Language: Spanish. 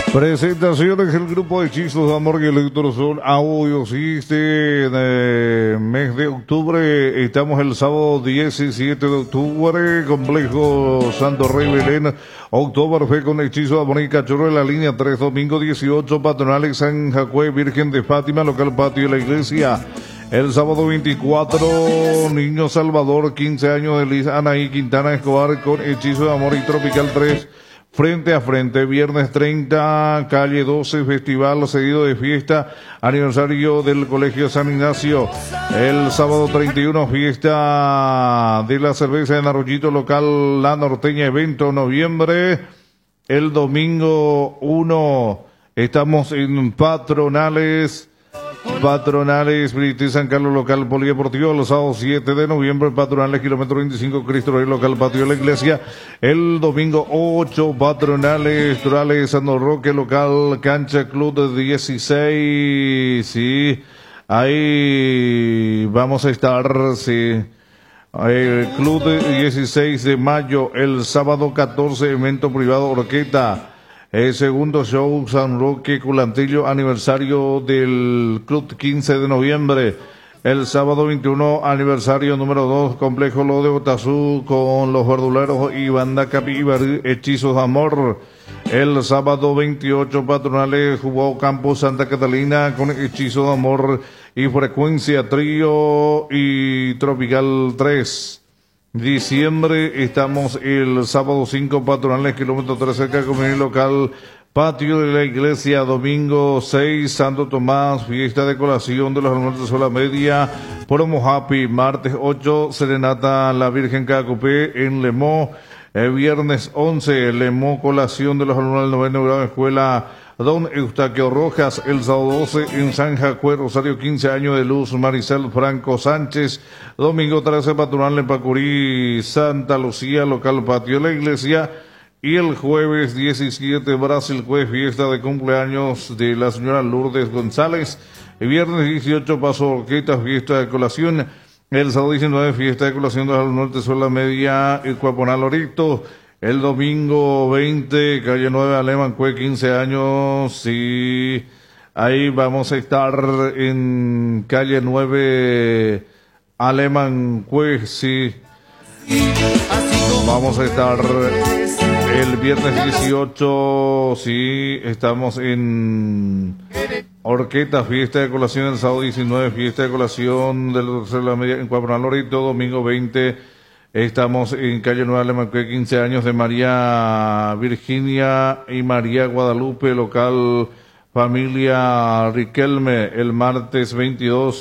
Presentaciones del grupo de Hechizos de Amor y Electrosol Audio System. Mes de octubre, estamos el sábado 17 de octubre, Complejo Santo Rey Belén, Oktoberfest con Hechizos de Amor y Cachorro en la línea 3, domingo 18, patronales San Jacue, Virgen de Fátima, local patio de la iglesia. El sábado 24, Niño Salvador, 15 años de Liz Anaí Quintana Escobar con Hechizo de Amor y Tropical 3. Frente a frente, viernes 30, calle 12, festival seguido de fiesta, aniversario del Colegio San Ignacio. El sábado 31, fiesta de la cerveza en Arroyito local La Norteña, evento noviembre. El domingo 1, estamos en Patronales, British San Carlos local polideportivo. Los sábados 7 de noviembre, Patronales, kilómetro 25, Cristo Rey local patio de la iglesia. El domingo 8, Patronales, Turales, San Roque local, cancha club de 16. Sí, ahí vamos a estar, sí. El club de 16 de mayo, el sábado 14, evento privado Orqueta. El segundo show San Roque Culantillo, aniversario del club 15 de noviembre. El sábado 21, aniversario número 2, complejo Lo de Otazú con los verduleros y banda Capíbar, Hechizos de Amor. El sábado 28, patronales jugó Campo Santa Catalina con Hechizos de Amor y Frecuencia Trío y Tropical 3. Diciembre, estamos el sábado 5, patronales, kilómetro 3, cerca comunidad local, patio de la iglesia. Domingo 6, Santo Tomás, fiesta de colación de los almuerzos de sola media, promo happy. Martes 8, serenata La Virgen Cacupé en Lemó. Viernes 11, Lemó, colación de los alumnos del noveno grado de escuela Don Eustaquio Rojas. El sábado 12, en San Jacue, Rosario, 15 años de Luz Maricel Franco Sánchez. Domingo 13, patronal en Pacurí, Santa Lucía, local patio de la iglesia. Y el jueves 17, Brasil Juez, fiesta de cumpleaños de la señora Lourdes González. El viernes 18, Paso Orqueta, fiesta de colación. El sábado 19, fiesta de colación de los alumnos de Suela Media, el Cuaponal Lorito. El domingo 20, calle 9, Alemán Cue, 15 años. Sí, ahí vamos a estar en calle 9, Alemán Cue, sí. Vamos a estar el viernes 18, sí, estamos en Orqueta, fiesta de colación. El sábado 19, fiesta de colación de la media en Cuaponal Lorito. Domingo 20, estamos en calle Nueva Alemán, 15 años de María Virginia y María Guadalupe, local familia Riquelme. El martes 22,